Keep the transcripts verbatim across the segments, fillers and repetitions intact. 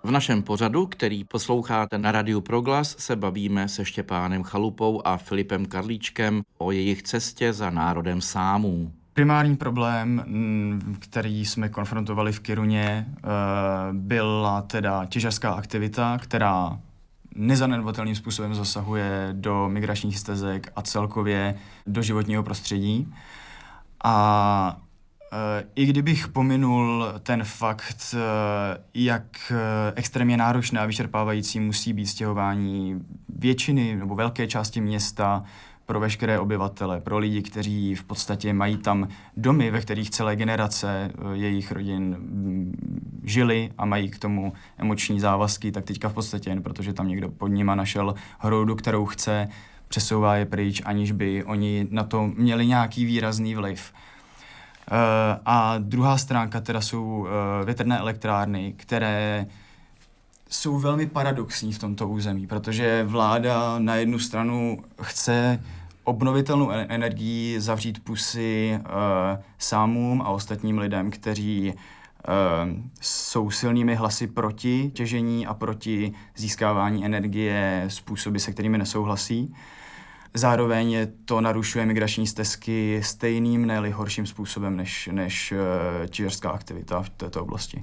V našem pořadu, který posloucháte na Radiu Proglas, se bavíme se Štěpánem Chalupou a Filipem Karlíčkem o jejich cestě za národem Sámů. Primární problém, který jsme konfrontovali v Kiruně, byla teda těžařská aktivita, která nezanedbatelným způsobem zasahuje do migračních stezek a celkově do životního prostředí. A i kdybych pominul ten fakt, jak extrémně náročné a vyčerpávající musí být stěhování většiny nebo velké části města pro veškeré obyvatele, pro lidi, kteří v podstatě mají tam domy, ve kterých celé generace jejich rodin žili a mají k tomu emoční závazky, tak teďka v podstatě jen protože tam někdo pod nima našel hroudu, kterou chce, přesouvá je pryč, aniž by oni na to měli nějaký výrazný vliv. Uh, a druhá stránka teda jsou uh, větrné elektrárny, které jsou velmi paradoxní v tomto území, protože vláda na jednu stranu chce obnovitelnou energii zavřít pusy uh, Sámům a ostatním lidem, kteří uh, jsou silnými hlasy proti těžení a proti získávání energie způsoby, se kterými nesouhlasí. Zároveň to narušuje migrační stezky stejným, ne-li horším způsobem než, než uh, těžařská aktivita v této oblasti.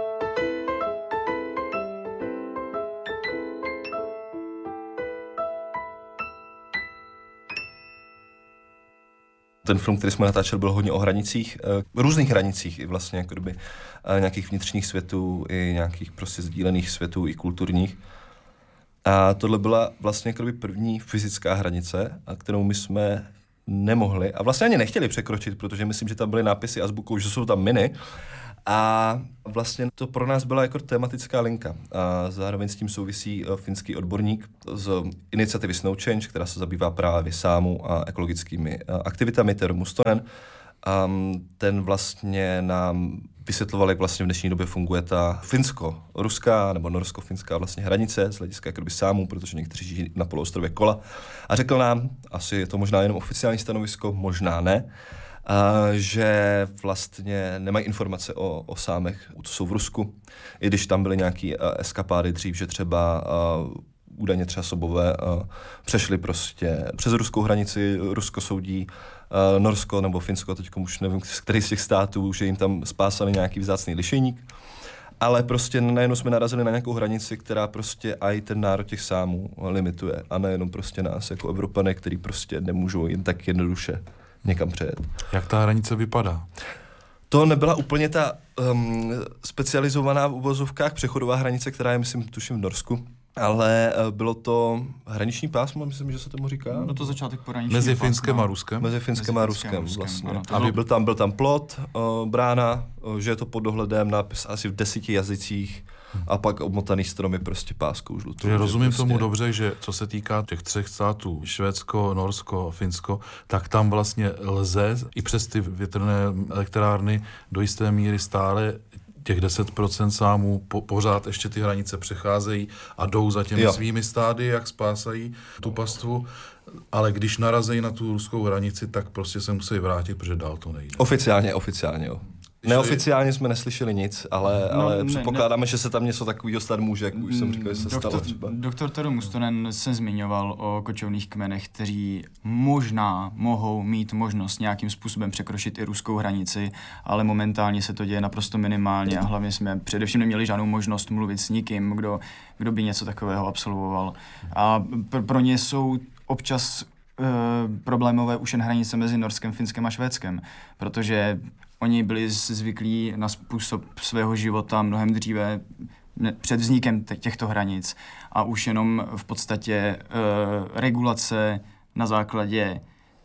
Ten film, který jsme natáčeli, byl hodně o hranicích, různých hranicích, i vlastně jako kdyby nějakých vnitřních světů, i nějakých prostě sdílených světů, i kulturních. A tohle byla vlastně jako kdyby první fyzická hranice, kterou my jsme nemohli a vlastně ani nechtěli překročit, protože myslím, že tam byly nápisy azbukou, že jsou tam miny. A vlastně to pro nás byla jako tematická linka. A zároveň s tím souvisí finský odborník z iniciativy Snow Change, která se zabývá právě Sámů a ekologickými aktivitami, Tero Mustonen. A ten vlastně nám vysvětloval, jak vlastně v dnešní době funguje ta finsko-ruská nebo norsko-finská vlastně hranice z hlediska jakoby Sámů, protože někteří žijí na poloostrově Kola. A řekl nám, asi je to možná jenom oficiální stanovisko, možná ne, a že vlastně nemají informace o, o Sámech, co jsou v Rusku, i když tam byly nějaký uh, eskapády dřív, že třeba uh, údajně třeba Sobové uh, přešli prostě přes ruskou hranici, Rusko soudí uh, Norsko nebo Finsko, teď už nevím, který z těch států, že jim tam spásali nějaký vzácný lišejník, ale prostě najednou jsme narazili na nějakou hranici, která prostě i ten národ těch Sámů limituje a nejenom prostě nás jako Evropané, který prostě nemůžou jen tak jednoduše někam přejet. Jak ta hranice vypadá? To nebyla úplně ta um, specializovaná v uvozovkách přechodová hranice, která je, myslím, tuším v Norsku, ale uh, bylo to hraniční pásmo, myslím, že se tomu říká. No to začátek pohraničního Mezi Finskem a Ruskem? Mezi Finskem a Ruskem, vlastně. Ano, a byl tam, byl tam plot, uh, brána, uh, že je to pod dohledem, nápis asi v deseti jazycích, a pak obmotaný stromy prostě páskou žlutou. Takže rozumím prostě tomu dobře, že co se týká těch třech států, Švédsko, Norsko, Finsko, tak tam vlastně lze i přes ty větrné elektrárny do jisté míry stále těch deset procent Sámů po, pořád ještě ty hranice přecházejí a jdou za těmi jo. svými stády, jak spásají tu pastvu, ale když narazejí na tu ruskou hranici, tak prostě se musí vrátit, protože dál to nejde. Oficiálně, oficiálně, jo. Neoficiálně jsme neslyšeli nic, ale, no, ale ne, předpokládáme, ne. že se tam něco takového stát může, jak už jsem říkal, že se doktor, stalo třeba. Doktor Tero Mustonen se zmiňoval o kočovných kmenech, kteří možná mohou mít možnost nějakým způsobem překročit i ruskou hranici, ale momentálně se to děje naprosto minimálně a hlavně jsme především neměli žádnou možnost mluvit s nikým, kdo, kdo by něco takového absolvoval. A pr- pro ně jsou občas uh, problémové už jen hranice mezi Norskem, Finskem a Švédskem, protože oni byli zvyklí na způsob svého života mnohem dříve před vznikem těchto hranic a už jenom v podstatě uh, regulace na základě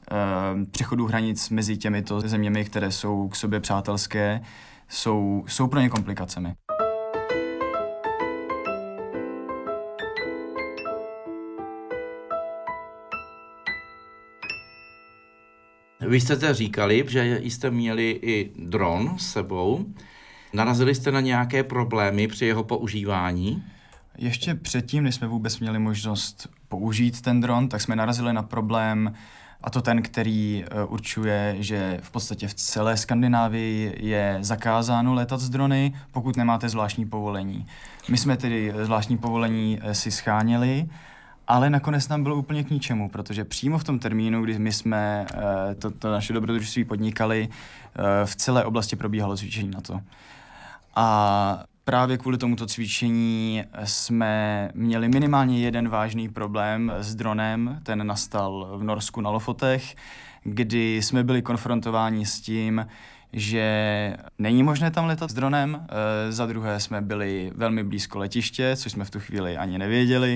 uh, přechodu hranic mezi těmito zeměmi, které jsou k sobě přátelské, jsou, jsou pro ně komplikacemi. Vy jste zde říkali, že jste měli i dron s sebou. Narazili jste na nějaké problémy při jeho používání? Ještě předtím, než jsme vůbec měli možnost použít ten dron, tak jsme narazili na problém a to ten, který uh, určuje, že v podstatě v celé Skandinávii je zakázáno létat s drony, pokud nemáte zvláštní povolení. My jsme tedy zvláštní povolení uh, si scháněli, ale nakonec nám bylo úplně k ničemu, protože přímo v tom termínu, kdy my jsme uh, to, to naše dobrodružství podnikali, uh, v celé oblasti probíhalo cvičení na to. A právě kvůli tomuto cvičení jsme měli minimálně jeden vážný problém s dronem, ten nastal v Norsku na Lofotech, kdy jsme byli konfrontováni s tím, že není možné tam letat s dronem, e, za druhé jsme byli velmi blízko letiště, což jsme v tu chvíli ani nevěděli,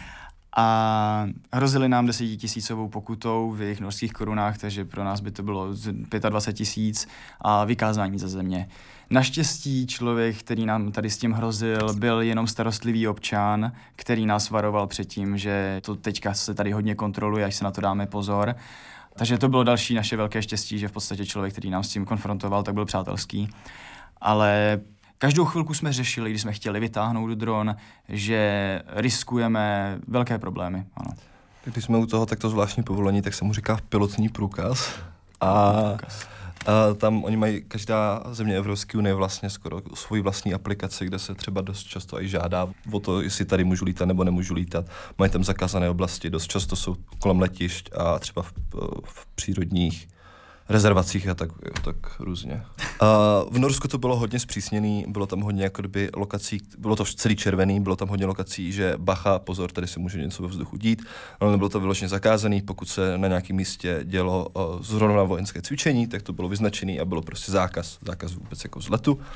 a hrozili nám desetitisícovou pokutou v jejich norských korunách, takže pro nás by to bylo dvacet pět tisíc a vykázání ze země. Naštěstí člověk, který nám tady s tím hrozil, byl jenom starostlivý občan, který nás varoval před tím, že to teďka se tady hodně kontroluje, až se na to dáme pozor. Takže to bylo další naše velké štěstí, že v podstatě člověk, který nám s tím konfrontoval, tak byl přátelský. Ale každou chvilku jsme řešili, když jsme chtěli vytáhnout dron, že riskujeme velké problémy. Ano. Když jsme u toho takto zvláštní povolení, tak se mu říká pilotní průkaz. A, a tam oni mají, každá země Evropské unie vlastně skoro svoji vlastní aplikaci, kde se třeba dost často i žádá o to, jestli tady můžu lítat nebo nemůžu lítat. Mají tam zakázané oblasti, dost často jsou kolem letišť a třeba v, v přírodních rezervacích a tak, jo, tak různě. A v Norsku to bylo hodně zpřísněný, bylo tam hodně jako kdyby lokací, bylo to celý červený, bylo tam hodně lokací, že bacha, pozor, tady se může něco ve vzduchu dít, ale nebylo to vyloženě zakázaný, pokud se na nějakém místě dělo uh, zrovna vojenské cvičení, tak to bylo vyznačený a bylo prostě zákaz, zákaz vůbec jako vzletu. Uh,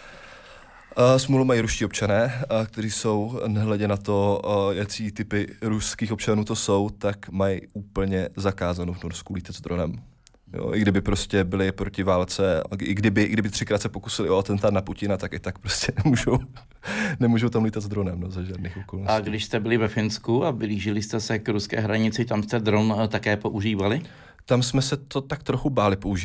smůlu mají ruští občané, uh, kteří jsou, nehledě na to, uh, jaký typy ruských občanů to jsou, tak mají úplně zakázanou v Norsku lítat s dronem. Jo, i kdyby prostě byli proti válce, i kdyby, i kdyby třikrát se pokusili o atentát na Putina, tak i tak prostě nemůžou, nemůžou tam lítat s dronem, no, za žádných okolností. A když jste byli ve Finsku a blížili jste se k ruské hranici, tam jste dron také používali? Tam jsme se to tak trochu báli používat.